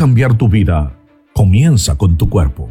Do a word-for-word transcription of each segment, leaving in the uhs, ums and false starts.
cambiar tu vida, comienza con tu cuerpo.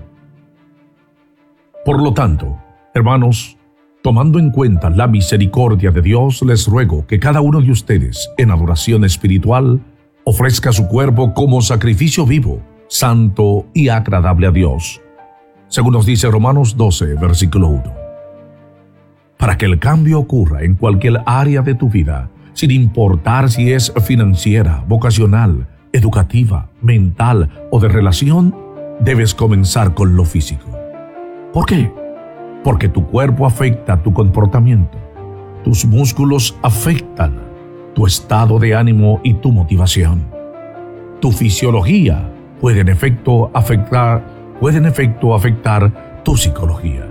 Por lo tanto, hermanos, tomando en cuenta la misericordia de Dios, les ruego que cada uno de ustedes, en adoración espiritual, ofrezca su cuerpo como sacrificio vivo, santo y agradable a Dios, según nos dice Romanos doce, versículo uno. Para que el cambio ocurra en cualquier área de tu vida, sin importar si es financiera, vocacional, educativa, mental o de relación, debes comenzar con lo físico. ¿Por qué? Porque tu cuerpo afecta tu comportamiento, tus músculos afectan tu estado de ánimo y tu motivación. Tu fisiología puede en efecto afectar, puede en efecto afectar tu psicología.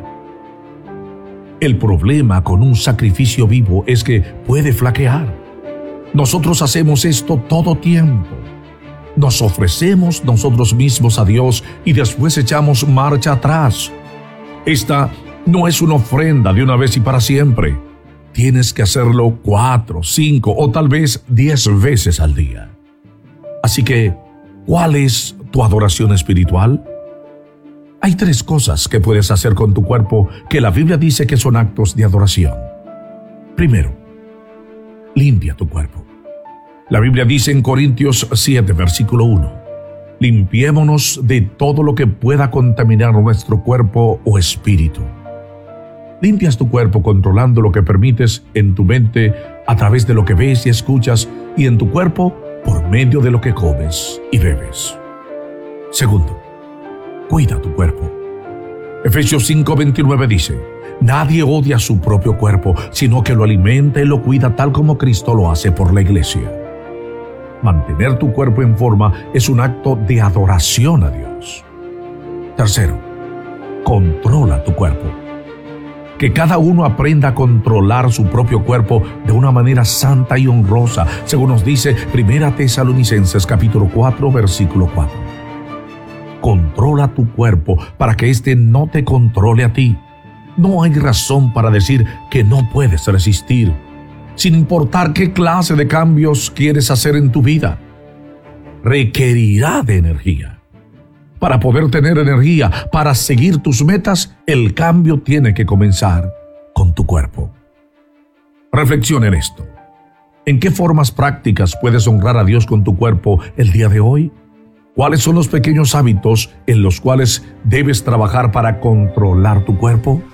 El problema con un sacrificio vivo es que puede flaquear. Nosotros hacemos esto todo tiempo. Nos ofrecemos nosotros mismos a Dios y después echamos marcha atrás. Esta no es una ofrenda de una vez y para siempre. Tienes que hacerlo cuatro, cinco o tal vez diez veces al día. Así que, ¿cuál es tu adoración espiritual? Hay tres cosas que puedes hacer con tu cuerpo que la Biblia dice que son actos de adoración. Primero, limpia tu cuerpo. La Biblia dice en Corintios siete, versículo uno, limpiémonos de todo lo que pueda contaminar nuestro cuerpo o espíritu. Limpias tu cuerpo controlando lo que permites en tu mente a través de lo que ves y escuchas, y en tu cuerpo por medio de lo que comes y bebes. Segundo, cuida tu cuerpo. Efesios cinco, veintinueve dice, nadie odia su propio cuerpo, sino que lo alimenta y lo cuida tal como Cristo lo hace por la iglesia. Mantener tu cuerpo en forma es un acto de adoración a Dios. Tercero, controla tu cuerpo. Que cada uno aprenda a controlar su propio cuerpo de una manera santa y honrosa, según nos dice Primera Tesalonicenses capítulo cuatro, versículo cuatro. Controla tu cuerpo para que éste no te controle a ti. No hay razón para decir que no puedes resistir, sin importar qué clase de cambios quieres hacer en tu vida. Requerirá de energía. Para poder tener energía para seguir tus metas, el cambio tiene que comenzar con tu cuerpo. Reflexiona en esto. ¿En qué formas prácticas puedes honrar a Dios con tu cuerpo el día de hoy? ¿Cuáles son los pequeños hábitos en los cuales debes trabajar para controlar tu cuerpo?